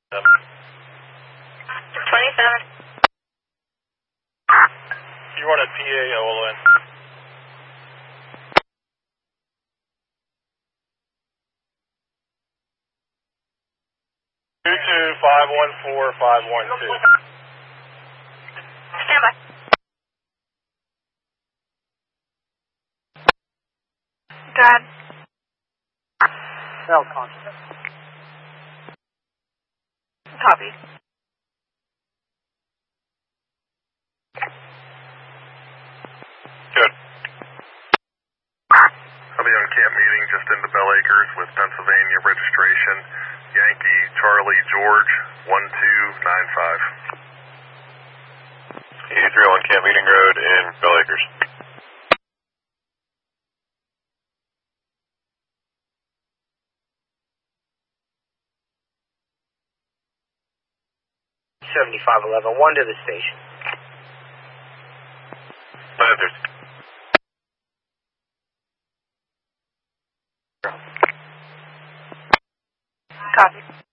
27. You run a PAOLN. 22514-512. Stand by. Go ahead. Cell constant. Copy. Good. I'll be on camp meeting just into Bell Acres with Pennsylvania registration. Yankee Charlie George 1295. 8301 Camp Meeting Road in Bell Acres. One to the station. Copy.